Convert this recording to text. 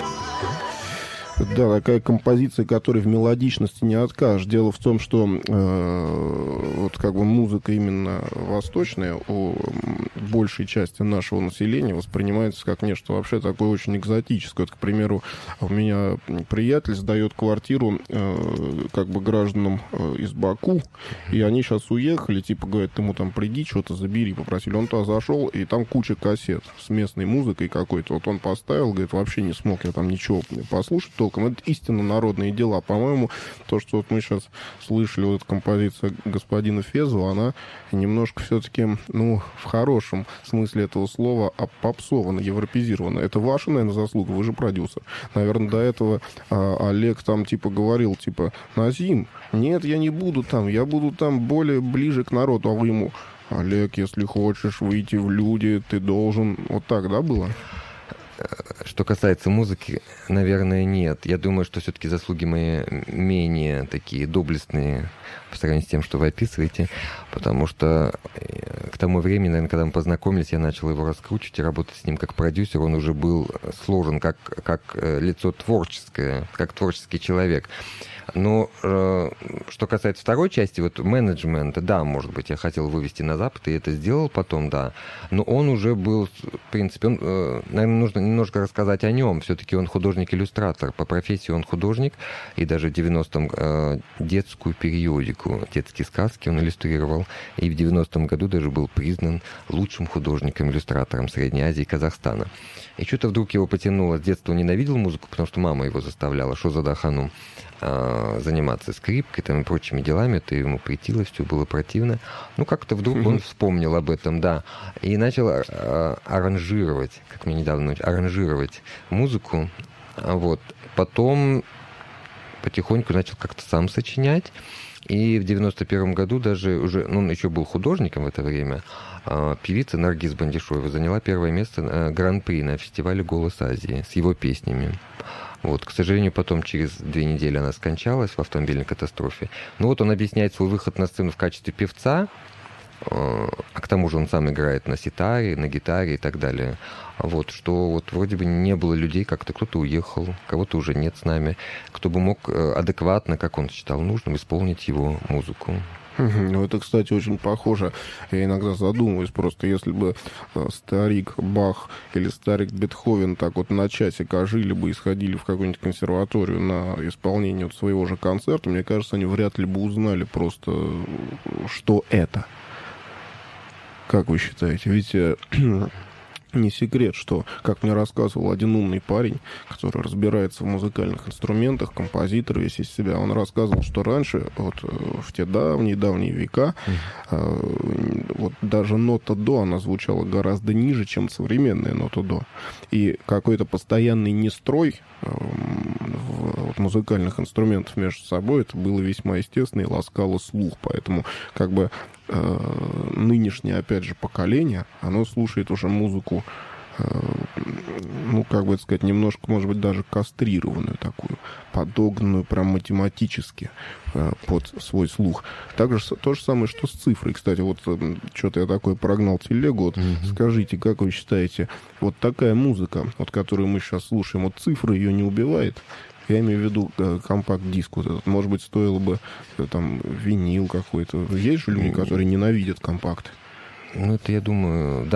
Да, такая композиция, которой в мелодичности не откажешь. Дело в том, что вот как бы музыка именно восточная у большей части нашего населения воспринимается как нечто вообще такое очень экзотическое. Вот, к примеру, у меня приятель сдает квартиру как бы гражданам из Баку, и они сейчас уехали, типа говорят, ты ему там приди, что-то забери, попросили. Он туда зашел, и там куча кассет с местной музыкой какой-то. Вот он поставил, говорит, вообще не смог я там ничего послушать толком. Это истинно народные дела. По-моему, то, что вот мы сейчас слышали, вот эта композиция господина Фезова, она немножко все-таки, ну, в хорошем смысле этого слова, попсована, европезирована. Это ваша, наверное, заслуга, вы же продюсер. Наверное, до этого Олег там типа говорил, типа, Назим, нет, я не буду там, я буду там более ближе к народу, а вы ему, Олег, если хочешь выйти в люди, ты должен... Вот так, да, было? Что касается музыки, наверное, нет. Я думаю, что все-таки заслуги мои менее такие доблестные по сравнению с тем, что вы описываете, потому что к тому времени, наверное, когда мы познакомились, я начал его раскручивать и работать с ним как продюсер. Он уже был сложен как лицо творческое, как творческий человек. Но что касается второй части, вот менеджмента, да, может быть, я хотел вывести на Запад, и это сделал потом, да. Но он уже был, в принципе, наверное, нужно немножко рассказать о нем. Все-таки он художник-иллюстратор. По профессии он художник, и даже в 90-м детскую периодику, детские сказки он иллюстрировал. И в 90-м году даже был признан лучшим художником-иллюстратором Средней Азии и Казахстана. И что-то вдруг его потянуло. С детства он ненавидел музыку, потому что мама его заставляла, что за дахану, заниматься скрипкой там, и прочими делами. Это ему претило, все было противно. Ну, как-то вдруг он вспомнил об этом, да. И начал аранжировать, как мне недавно научили, аранжировать музыку. Вот. Потом потихоньку начал как-то сам сочинять. И в 91 году даже уже, ну, он еще был художником в это время, певица Наргиз Бандишоева заняла первое место на Гран-при на фестивале «Голос Азии» с его песнями. Вот, к сожалению, потом через 2 недели она скончалась в автомобильной катастрофе. Ну вот он объясняет свой выход на сцену в качестве певца, а к тому же он сам играет на ситаре, на гитаре и так далее. Вот, что вот вроде бы не было людей, как-то кто-то уехал, кого-то уже нет с нами, кто бы мог адекватно, как он считал нужным, исполнить его музыку. Ну, это, кстати, очень похоже. Я иногда задумываюсь просто, если бы старик Бах или старик Бетховен так вот на часик ожили бы и сходили в какую-нибудь консерваторию на исполнение вот своего же концерта, мне кажется, они вряд ли бы узнали просто, что это. Как вы считаете? Ведь не секрет, что, как мне рассказывал один умный парень, который разбирается в музыкальных инструментах, композитор весь из себя, он рассказывал, что раньше, вот в те давние века, вот даже нота до, она звучала гораздо ниже, чем современная нота до. И какой-то постоянный нестрой вот, музыкальных инструментов между собой, это было весьма естественно и ласкало слух. Поэтому как бы нынешнее, опять же, поколение, оно слушает уже музыку, ну, как бы это сказать, немножко, может быть, даже кастрированную такую, подогнанную прям математически под свой слух. Также то же самое, что с цифрой. Кстати, вот что-то я такое прогнал телегу. Вот скажите, как вы считаете, вот такая музыка, вот которую мы сейчас слушаем, вот цифра ее не убивает? Я имею в виду компакт-диск вот этот. Может быть, стоило бы там винил какой-то. Есть же люди, которые ненавидят компакты? Ну, это, я думаю, да.